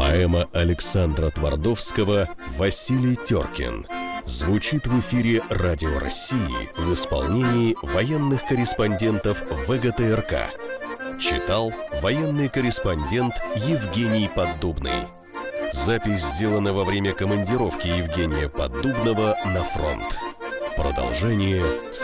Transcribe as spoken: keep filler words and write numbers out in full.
Поэма Александра Твардовского «Василий Теркин» звучит в эфире Радио России в исполнении военных корреспондентов ВГТРК. Читал военный корреспондент Евгений Поддубный. Запись сделана во время командировки Евгения Поддубного на фронт. Продолжение